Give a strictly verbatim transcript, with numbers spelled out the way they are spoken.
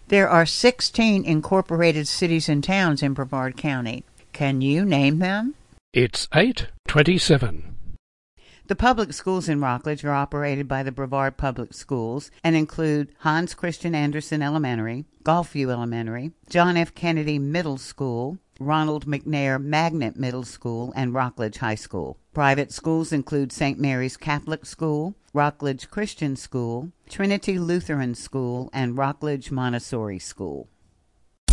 There are sixteen incorporated cities and towns in Brevard County. Can you name them? It's eight twenty-seven. The public schools in Rockledge are operated by the Brevard Public Schools and include Hans Christian Andersen Elementary, Gulfview Elementary, John F. Kennedy Middle School, Ronald McNair Magnet Middle School, and Rockledge High School. Private schools include Saint Mary's Catholic School, Rockledge Christian School, Trinity Lutheran School, and Rockledge Montessori School.